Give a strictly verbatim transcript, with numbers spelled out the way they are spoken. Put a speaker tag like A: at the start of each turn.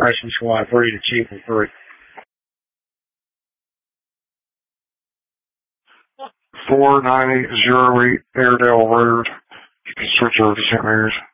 A: Freshman Squad three to Chief of three.
B: four nine eight zero eight Airedale Road. You can switch over to Saint Mary's.